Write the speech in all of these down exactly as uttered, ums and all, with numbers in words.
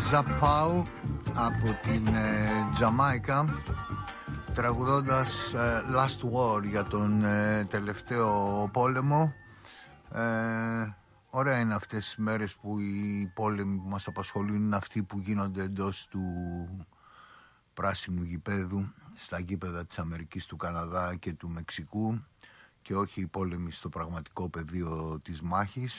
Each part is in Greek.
Ζαπάου από την ε, Τζαμάικα, τραγουδώντας ε, Last War για τον ε, τελευταίο πόλεμο. ε, Ωραία είναι αυτές τις μέρες που οι πόλεμοι που μας απασχολούν είναι αυτοί που γίνονται εντός του πράσινου γηπέδου, στα γήπεδα της Αμερικής, του Καναδά και του Μεξικού, και όχι οι πόλεμοι στο πραγματικό πεδίο της μάχης.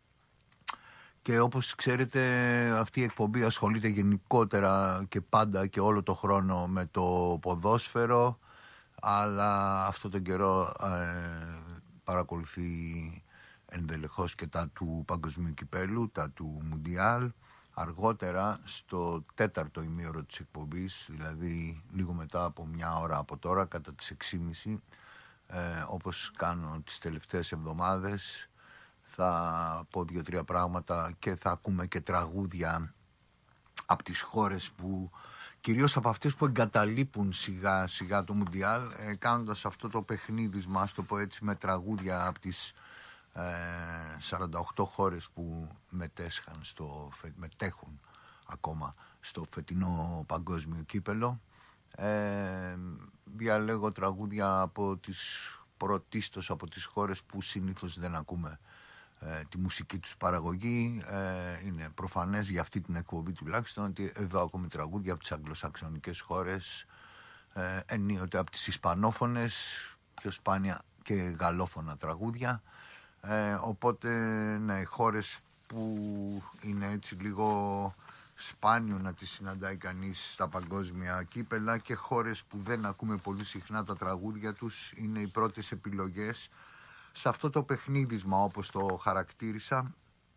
Και όπως ξέρετε, αυτή η εκπομπή ασχολείται γενικότερα και πάντα και όλο το χρόνο με το ποδόσφαιρο, αλλά αυτό τον καιρό ε, παρακολουθεί ενδελεχώς και τα του Παγκοσμίου Κυπέλου, τα του Μουντιάλ. Αργότερα, στο τέταρτο ημίωρο της εκπομπής, δηλαδή λίγο μετά από μια ώρα από τώρα, κατά τις έξι και μισή, ε, όπως κάνω τις τελευταίες εβδομάδες, θα πω δύο-τρία πράγματα και θα ακούμε και τραγούδια από τις χώρες που, κυρίως από αυτές που εγκαταλείπουν σιγά σιγά το Μουντιάλ, ε, κάνοντας αυτό το παιχνίδι μας, το πω έτσι, με τραγούδια από τις ε, σαράντα οκτώ χώρες που μετέσχαν στο, μετέχουν ακόμα στο φετινό παγκόσμιο κύπελο. Ε, διαλέγω τραγούδια από τις πρωτίστως από τις χώρες που συνήθως δεν ακούμε ε, τη μουσική τους παραγωγή. Ε, είναι προφανές για αυτή την εκπομπή τουλάχιστον ότι εδώ ακούμε τραγούδια από τις αγγλοσαξονικές χώρες, ε, ενίοτε από τις ισπανόφωνες, πιο σπάνια και γαλλόφωνα τραγούδια. Ε, οπότε ναι, χώρες που είναι έτσι λίγο σπάνιο να τις συναντάει κανείς στα παγκόσμια κύπελα, και χώρες που δεν ακούμε πολύ συχνά τα τραγούδια τους, είναι οι πρώτες επιλογές σε αυτό το παιχνίδισμα, όπως το χαρακτήρισα,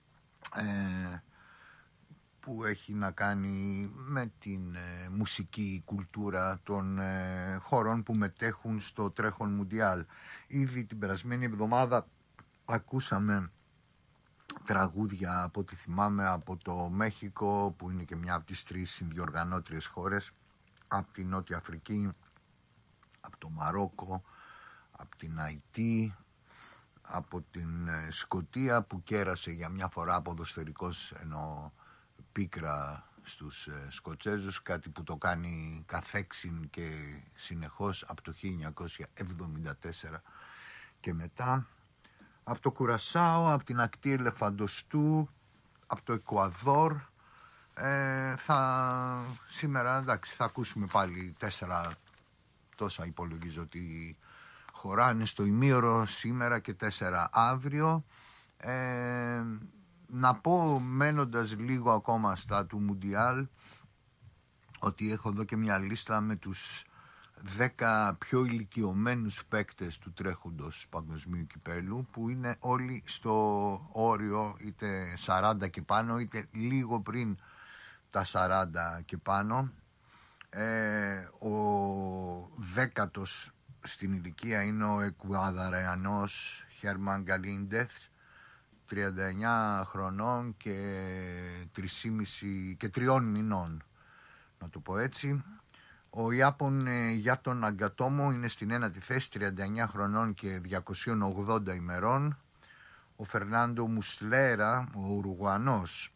ε, που έχει να κάνει με την ε, μουσική κουλτούρα των ε, χωρών που μετέχουν στο τρέχον Μουντιάλ. Ήδη την περασμένη εβδομάδα ακούσαμε τραγούδια, από ό,τι θυμάμαι, από το Μέχικο, που είναι και μια από τις τρεις συνδιοργανώτριες χώρες, από την Νότια Αφρική, από το Μαρόκο, από την Αϊτή, από την Σκωτία, που κέρασε για μια φορά ποδοσφαιρικός, ενώ πίκρα στους Σκοτσέζους, κάτι που το κάνει καθέξιν και συνεχώς από το χίλια εννιακόσια εβδομήντα τέσσερα και μετά. Από το Κουρασάο, από την ακτή Ελεφαντοστού, από το Εκουαδόρ. ε, θα, σήμερα εντάξει, θα ακούσουμε πάλι τέσσερα, τόσα υπολογίζω ότι χωράνε στο ημίωρο σήμερα, και τέσσερα αύριο. ε, να πω, μένοντας λίγο ακόμα στα του Μουντιάλ, ότι έχω εδώ και μια λίστα με τους δέκα πιο ηλικιωμένους παίκτες του τρέχοντος παγκοσμίου κυπέλου, που είναι όλοι στο όριο είτε σαράντα και πάνω, είτε λίγο πριν τα σαράντα και πάνω. ε, Ο δέκατος στην ηλικία είναι ο Εκουαδαρεανός Χέρμαν Γκαλίντεθ, τριάντα εννιά χρονών και τρία και τριών μηνών, να το πω έτσι. Ο Ιάπων ε, Γιάτον Ναγκατόμο είναι στην ένατη θέση, τριάντα εννιά χρονών και διακόσιες ογδόντα ημερών. Ο Φερνάντο Μουσλέρα, ο Ουρουγουανός,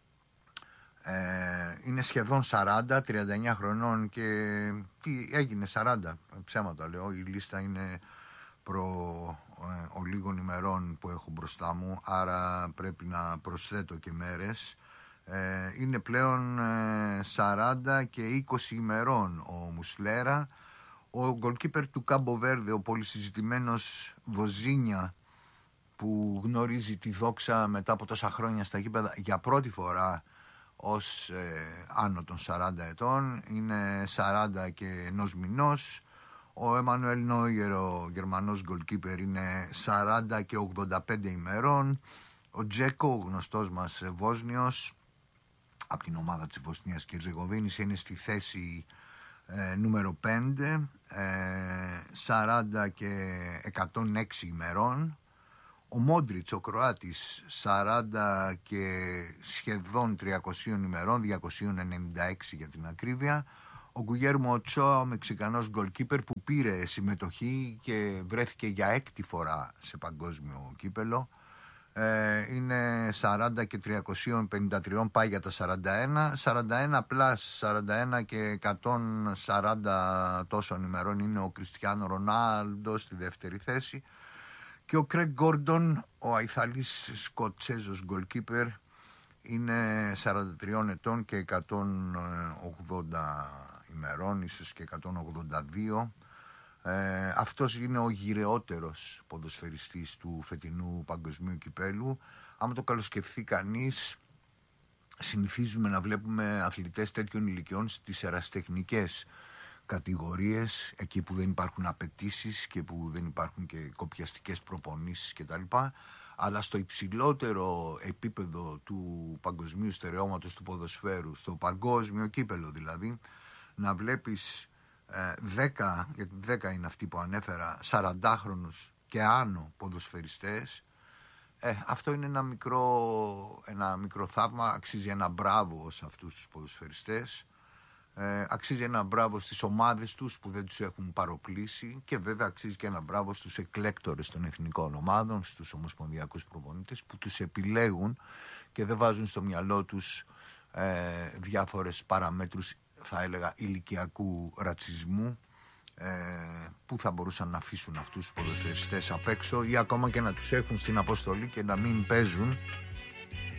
ε, είναι σχεδόν σαράντα, τριάντα εννιά χρονών και τι έγινε σαράντα, ψέματα λέω, η λίστα είναι προ ε, ο λίγων ημερών που έχω μπροστά μου, άρα πρέπει να προσθέτω και μέρες. Είναι πλέον σαράντα και είκοσι ημερών ο Μουσλέρα. Ο γκολκίπερ του Κάμπο Βέρδε, ο πολυσυζητημένος Βοζίνια, που γνωρίζει τη δόξα μετά από τόσα χρόνια στα γήπεδα για πρώτη φορά ως ε, άνω των σαράντα ετών, είναι σαράντα και ενός μηνός. Ο Εμμανουέλ Νόιερ, ο γερμανός γκολκίπερ, είναι σαράντα και ογδόντα πέντε ημερών. Ο Τζέκο, ο γνωστός μας Βόσνιος, από την ομάδα της Βοσνίας και Ερζεγοβίνης, είναι στη θέση ε, νούμερο πέντε, ε, σαράντα και εκατόν έξι ημερών. Ο Μόντριτς, ο Κροάτης, σαράντα και σχεδόν τριακόσιες ημερών, διακόσιες ενενήντα έξι για την ακρίβεια. Ο Γκουγέρμο Οτσόα, ο Μεξικανός γκολκίπερ, που πήρε συμμετοχή και βρέθηκε για έκτη φορά σε παγκόσμιο κύπελο, Ε, είναι σαράντα και τριακόσια πενήντα τρία, πάει για τα σαράντα ένα. σαράντα ένα πλάς σαράντα ένα και εκατόν σαράντα τόσων ημερών είναι ο Κριστιάνο Ρονάλντο στη δεύτερη θέση. Και ο Κρέγκ Γκόρντον, ο αϊθαλής Σκοτσέζος goalkeeper, είναι σαράντα τριών ετών και εκατόν ογδόντα ημερών, ίσως και εκατόν ογδόντα δύο. Ε, αυτός είναι ο γυρεότερος ποδοσφαιριστής του φετινού παγκοσμίου κυπέλου. Άμα το καλοσκεφθεί κανείς, συνηθίζουμε να βλέπουμε αθλητές τέτοιων ηλικιών στις ερασιτεχνικές κατηγορίες, εκεί που δεν υπάρχουν απαιτήσεις και που δεν υπάρχουν και κοπιαστικές προπονήσεις κτλ. Αλλά στο υψηλότερο επίπεδο του παγκοσμίου στερεώματος του ποδοσφαίρου, στο παγκόσμιο κύπελο δηλαδή, να βλέπεις δέκα, γιατί δέκα είναι αυτοί που ανέφερα, σαραντάχρονους και άνω ποδοσφαιριστές, ε, αυτό είναι ένα μικρό, ένα μικρό θαύμα. Αξίζει ένα μπράβο σε αυτούς τους ποδοσφαιριστές, ε, αξίζει ένα μπράβο στις ομάδες τους που δεν τους έχουν παροπλήσει, και βέβαια αξίζει και ένα μπράβο στους εκλέκτορες των εθνικών ομάδων, στους ομοσπονδιακούς προπονητές που τους επιλέγουν και δεν βάζουν στο μυαλό τους ε, διάφορες παραμέτρους, θα έλεγα, ηλικιακού ρατσισμού, ε, που θα μπορούσαν να αφήσουν αυτούς τους ποδοσφαιριστές απ' έξω ή ακόμα και να τους έχουν στην αποστολή και να μην παίζουν